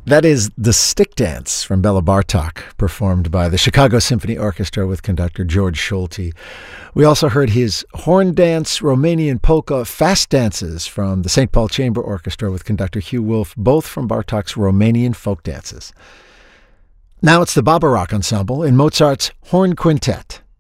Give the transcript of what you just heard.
That is The Stick Dance from Bela Bartok, performed by the Chicago Symphony Orchestra with conductor George Solti. We also heard his horn dance, Romanian polka, fast dances from the St. Paul Chamber Orchestra with conductor Hugh Wolf, both from Bartok's Romanian folk dances. Now it's the Baba Rock Ensemble in Mozart's Horn Quintet.